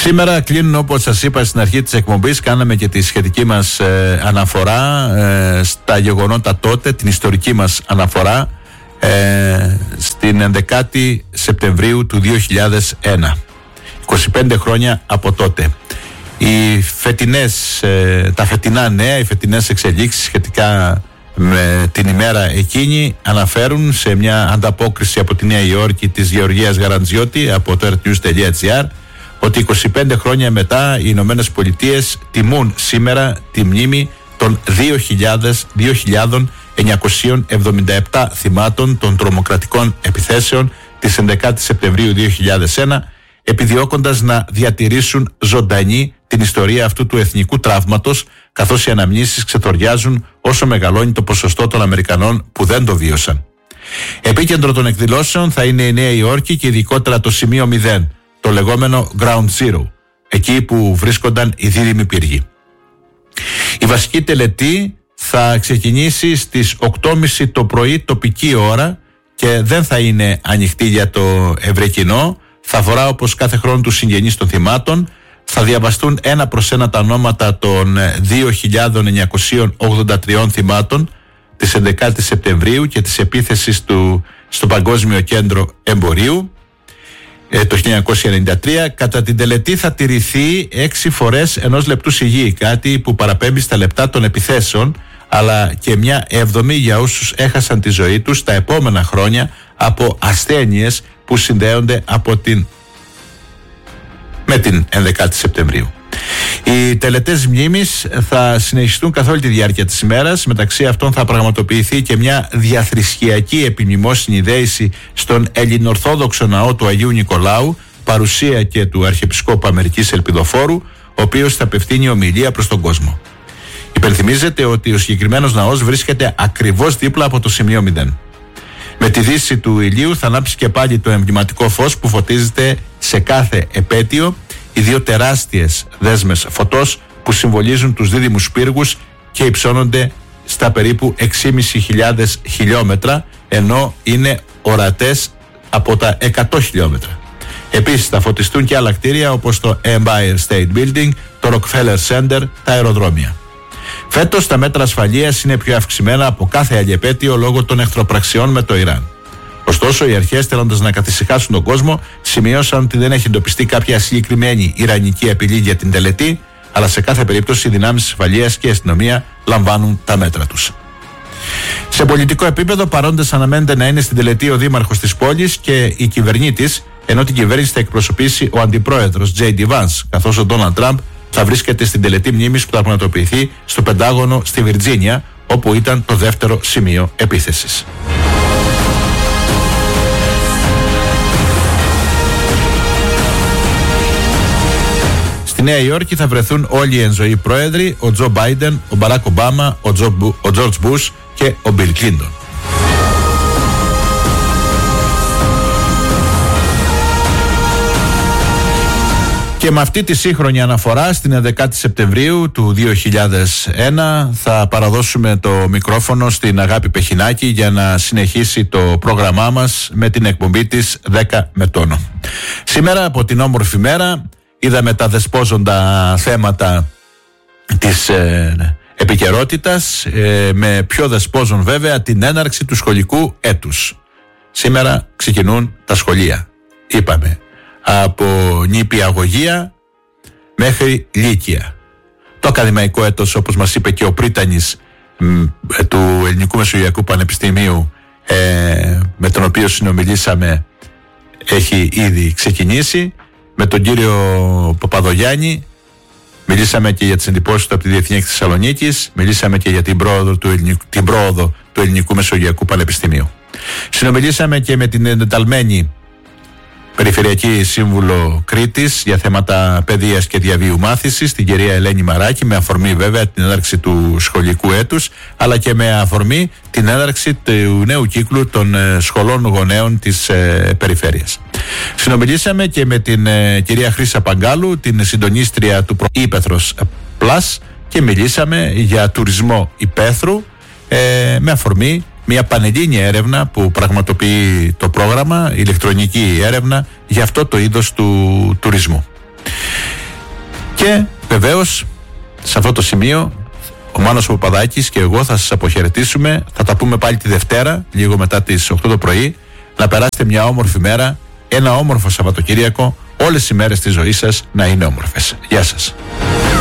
Σήμερα κλείνουν, όπως σας είπα στην αρχή της εκπομπής, κάναμε και τη σχετική μας αναφορά στα γεγονότα τότε, την ιστορική μας αναφορά στην 11η Σεπτεμβρίου του 2001. 25 χρόνια από τότε. Τα φετινά νέα, οι φετινές εξελίξεις σχετικά με την ημέρα εκείνη αναφέρουν σε μια ανταπόκριση από τη Νέα Υόρκη της Γεωργίας Γαραντζιώτη από το rtnews.gr ότι 25 χρόνια μετά οι Ηνωμένες Πολιτείες τιμούν σήμερα τη μνήμη των 2.977 θυμάτων των τρομοκρατικών επιθέσεων της 11ης Σεπτεμβρίου 2001, επιδιώκοντας να διατηρήσουν ζωντανή την ιστορία αυτού του εθνικού τραύματος, καθώς οι αναμνήσεις ξεθοριάζουν όσο μεγαλώνει το ποσοστό των Αμερικανών που δεν το βίωσαν. Επίκεντρο των εκδηλώσεων θα είναι η Νέα Υόρκη και ειδικότερα το σημείο 0, το λεγόμενο Ground Zero, εκεί που βρίσκονταν οι δίδυμοι πύργοι. Η βασική τελετή θα ξεκινήσει στις 8.30 το πρωί τοπική ώρα και δεν θα είναι ανοιχτή για το ευρύ κοινό. Θα αφορά, όπως κάθε χρόνο, τους συγγενείς των θυμάτων. Θα διαβαστούν ένα προς ένα τα ονόματα των 2.983 θυμάτων της 11ης Σεπτεμβρίου και της επίθεσης στο Παγκόσμιο Κέντρο Εμπορίου το 1993. Κατά την τελετή θα τηρηθεί 6 φορές 1 λεπτού σιγή, κάτι που παραπέμπει στα λεπτά των επιθέσεων, αλλά και μια 7η για όσους έχασαν τη ζωή τους τα επόμενα χρόνια από ασθένειες που συνδέονται με την 11η Σεπτεμβρίου. Οι τελετές μνήμης θα συνεχιστούν καθ' όλη τη διάρκεια της ημέρας. Μεταξύ αυτών θα πραγματοποιηθεί και μια διαθρησκειακή επιμνημόσυνη δέηση στον Ελληνορθόδοξο ναό του Αγίου Νικολάου, παρουσία και του Αρχιεπισκόπου Αμερικής Ελπιδοφόρου, ο οποίος θα απευθύνει ομιλία προς τον κόσμο. Υπενθυμίζεται ότι ο συγκεκριμένος ναός βρίσκεται ακριβώς δίπλα από το σημείο 0. Με τη δύση του ηλίου θα ανάψει και πάλι το εμβληματικό φως που φωτίζεται σε κάθε επέτειο, οι 2 τεράστιες δέσμες φωτός που συμβολίζουν τους δίδυμους πύργους και υψώνονται στα περίπου 6.500 χιλιόμετρα, ενώ είναι ορατές από τα 100 χιλιόμετρα. Επίσης θα φωτιστούν και άλλα κτίρια όπως το Empire State Building, το Rockefeller Center, τα αεροδρόμια. Φέτος τα μέτρα ασφαλείας είναι πιο αυξημένα από κάθε άλλη επέτειο λόγω των εχθροπραξιών με το Ιράν. Ωστόσο, οι αρχές, θέλοντας να καθησυχάσουν τον κόσμο, σημείωσαν ότι δεν έχει εντοπιστεί κάποια συγκεκριμένη ιρανική απειλή για την τελετή, αλλά σε κάθε περίπτωση οι δυνάμεις ασφαλείας και η αστυνομία λαμβάνουν τα μέτρα τους. Σε πολιτικό επίπεδο, παρόντες αναμένεται να είναι στην τελετή ο δήμαρχος της πόλης και η κυβερνήτης, ενώ την κυβέρνηση θα εκπροσωπήσει ο αντιπρόεδρος J.D. Vance, καθώς ο Ντόναλντ Τραμπ θα βρίσκεται στην τελετή μνήμης που θα πραγματοποιηθεί στο Πεντάγωνο στη Βιρτζίνια, όπου ήταν το δεύτερο σημείο επίθεσης. Στη Νέα Υόρκη θα βρεθούν όλοι οι εν ζωή πρόεδροι, ο Τζο Μπάιντεν, ο Μπαράκ Ομπάμα, ο Τζορτζ Μπους και ο Μπιλ Κλίντον. Και με αυτή τη σύγχρονη αναφορά στην 11η Σεπτεμβρίου του 2001 θα παραδώσουμε το μικρόφωνο στην Αγάπη Πεχινάκη για να συνεχίσει το πρόγραμμά μας με την εκπομπή της 10 με τόνο. Σήμερα από την όμορφη μέρα είδαμε τα δεσπόζοντα θέματα της επικαιρότητας, με πιο δεσπόζον βέβαια την έναρξη του σχολικού έτους. Σήμερα ξεκινούν τα σχολεία, είπαμε, από νηπιαγωγεία μέχρι λύκεια. Το ακαδημαϊκό έτος, όπως μας είπε και ο πρίτανης του Ελληνικού Μεσογειακού Πανεπιστημίου, με τον οποίο συνομιλήσαμε, έχει ήδη ξεκινήσει. Με τον κύριο Παπαδογιάννη μιλήσαμε και για τις εντυπώσεις του από τη Διεθνή Έκθεση Θεσσαλονίκης, μιλήσαμε και για την πρόοδο του Ελληνικού Μεσογειακού Πανεπιστημίου. Συνομιλήσαμε και με την εντεταλμένη Περιφερειακή Σύμβουλο Κρήτης για θέματα παιδείας και διαβίου μάθησης, την κυρία Ελένη Μαράκη, με αφορμή βέβαια την έναρξη του σχολικού έτους, αλλά και με αφορμή την έναρξη του νέου κύκλου των σχολών γονέων της περιφέρειας. Συνομιλήσαμε και με την κυρία Χρύσα Παγκάλου, την συντονίστρια του Ήπεθρος Plus, και μιλήσαμε για τουρισμό υπαίθρου με αφορμή μια πανελλήνια έρευνα που πραγματοποιεί το πρόγραμμα, ηλεκτρονική έρευνα για αυτό το είδος του τουρισμού. Και βεβαίως σε αυτό το σημείο ο Μάνος Παπαδάκης και εγώ θα σας αποχαιρετήσουμε. Θα τα πούμε πάλι τη Δευτέρα, λίγο μετά τις 8 το πρωί. Να περάσετε μια όμορφη μέρα, ένα όμορφο Σαββατοκύριακο. Όλες οι μέρες της ζωής σας να είναι όμορφες. Γεια σας.